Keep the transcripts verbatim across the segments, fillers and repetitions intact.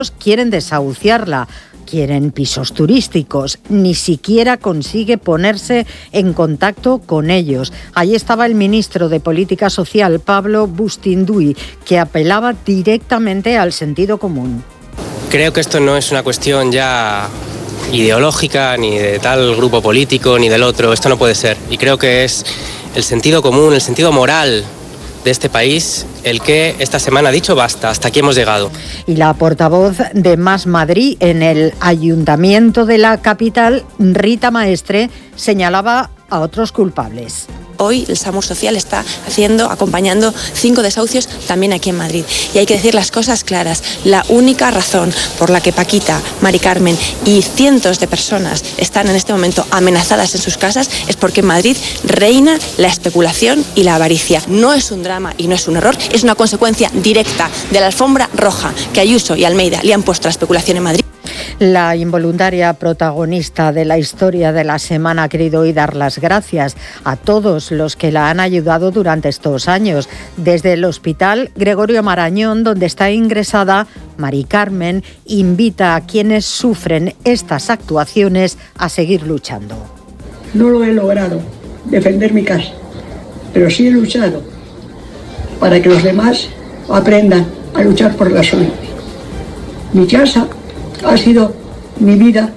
quieren desahuciarla. Quieren pisos turísticos, ni siquiera consigue ponerse en contacto con ellos. Allí estaba el ministro de Política Social, Pablo Bustinduy, que apelaba directamente al sentido común. Creo que esto no es una cuestión ya ideológica, ni de tal grupo político, ni del otro. Esto no puede ser. Y creo que es el sentido común, el sentido moral de este país el que esta semana ha dicho basta, hasta aquí hemos llegado. Y la portavoz de Más Madrid en el Ayuntamiento de la capital, Rita Maestre, señalaba a otros culpables. Hoy el SAMUR Social está haciendo, acompañando cinco desahucios también aquí en Madrid. Y hay que decir las cosas claras. La única razón por la que Paquita, Mari Carmen y cientos de personas están en este momento amenazadas en sus casas es porque en Madrid reina la especulación y la avaricia. No es un drama y no es un error, es una consecuencia directa de la alfombra roja que Ayuso y Almeida le han puesto a la especulación en Madrid. La involuntaria protagonista de la historia de la semana ha querido hoy dar las gracias a todos los que la han ayudado durante estos años. Desde el Hospital Gregorio Marañón, donde está ingresada, Mari Carmen invita a quienes sufren estas actuaciones a seguir luchando. No lo he logrado, defender mi casa, pero sí he luchado para que los demás aprendan a luchar por la suya. Mi casa ha sido mi vida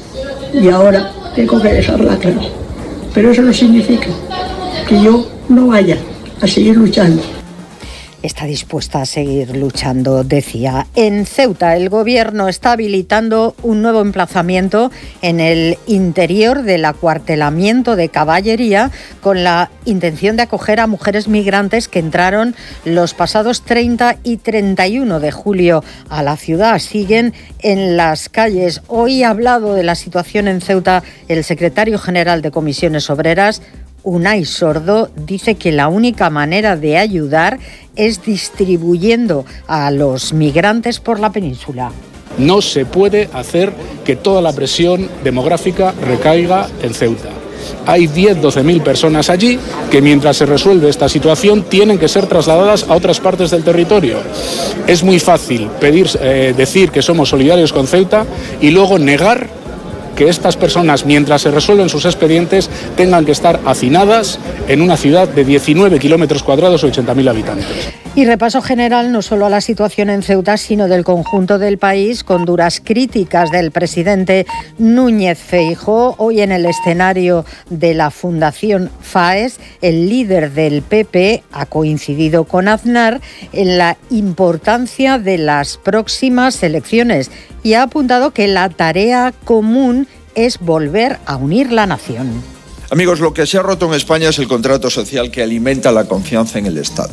y ahora tengo que dejarla clara. Pero eso no significa que yo no vaya a seguir luchando. Está dispuesta a seguir luchando, decía. En Ceuta, el Gobierno está habilitando un nuevo emplazamiento en el interior del acuartelamiento de Caballería con la intención de acoger a mujeres migrantes que entraron los pasados treinta y treinta y uno de julio a la ciudad. Siguen en las calles. Hoy ha hablado de la situación en Ceuta el secretario general de Comisiones Obreras, Unai Sordo. Dice que la única manera de ayudar es distribuyendo a los migrantes por la península. No se puede hacer que toda la presión demográfica recaiga en Ceuta. Hay diez, doce mil personas allí que mientras se resuelve esta situación tienen que ser trasladadas a otras partes del territorio. Es muy fácil pedir, eh, decir que somos solidarios con Ceuta y luego negar que estas personas, mientras se resuelven sus expedientes, tengan que estar hacinadas en una ciudad de diecinueve kilómetros cuadrados o ochenta mil habitantes. Y repaso general no solo a la situación en Ceuta, sino del conjunto del país, con duras críticas del presidente Núñez Feijóo. Hoy en el escenario de la Fundación FAES, el líder del P P ha coincidido con Aznar en la importancia de las próximas elecciones y ha apuntado que la tarea común es volver a unir la nación. Amigos, lo que se ha roto en España es el contrato social que alimenta la confianza en el Estado.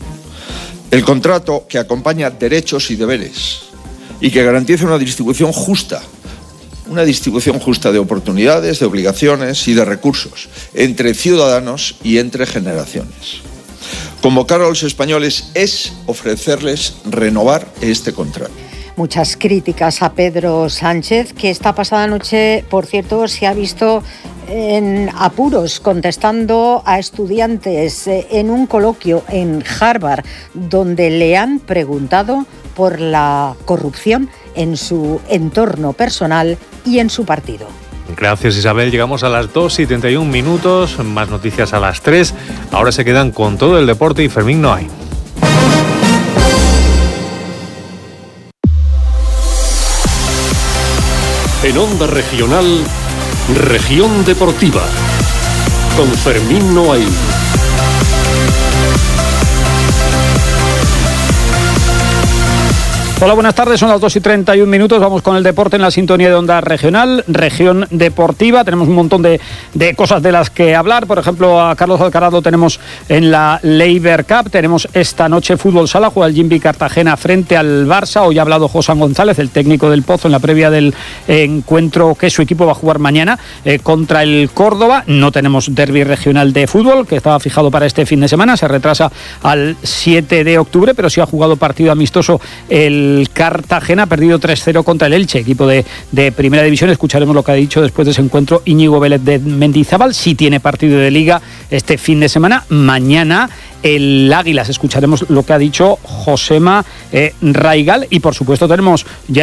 El contrato que acompaña derechos y deberes y que garantiza una distribución justa, una distribución justa de oportunidades, de obligaciones y de recursos entre ciudadanos y entre generaciones. Convocar a los españoles es ofrecerles renovar este contrato. Muchas críticas a Pedro Sánchez, que esta pasada noche, por cierto, se ha visto en apuros contestando a estudiantes en un coloquio en Harvard, donde le han preguntado por la corrupción en su entorno personal y en su partido. Gracias, Isabel. Llegamos a las dos y treinta y un minutos, más noticias a las tres. Ahora se quedan con todo el deporte y Fermín Noay. En Onda Regional, Región Deportiva, con Fermín Noay. Hola, buenas tardes, son las dos y treinta y un minutos, vamos con el deporte en la sintonía de Onda Regional, Región Deportiva. Tenemos un montón de, de cosas de las que hablar, por ejemplo a Carlos Alcaraz tenemos en la Leiber Cup, tenemos esta noche fútbol sala, juega el Jimby Cartagena frente al Barça. Hoy ha hablado José González, el técnico del Pozo, en la previa del encuentro que su equipo va a jugar mañana eh, contra el Córdoba. No tenemos derbi regional de fútbol, que estaba fijado para este fin de semana, se retrasa al siete de octubre, pero sí ha jugado partido amistoso el El Cartagena ha perdido tres cero contra el Elche, equipo de, de Primera División. Escucharemos lo que ha dicho después de ese encuentro Íñigo Vélez de Mendizábal. Sí tiene partido de Liga este fin de semana. Mañana el Águilas. Escucharemos lo que ha dicho Josema eh, Raigal. Y por supuesto tenemos ya